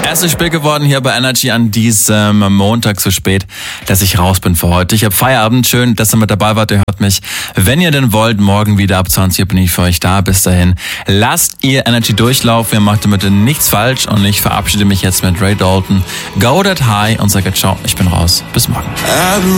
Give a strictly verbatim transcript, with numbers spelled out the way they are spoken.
Es ist spät geworden hier bei Energy an diesem Montag so spät, dass ich raus bin für heute. Ich habe Feierabend. Schön, dass ihr mit dabei wart. Ihr hört mich, wenn ihr denn wollt, morgen wieder ab zwanzig Uhr bin ich für euch da. Bis dahin, lasst ihr Energy durchlaufen. Ihr macht damit nichts falsch und ich verabschiede mich jetzt mit Ray Dalton. Go that high und sage ciao. Ich bin raus. Bis morgen.